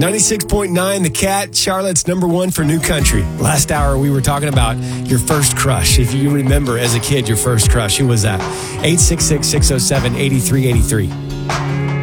96.9 The Cat, Charlotte's number one for new country. Last hour, we were talking about your first crush. If you remember as a kid your first crush, who was that? 866-607-8383.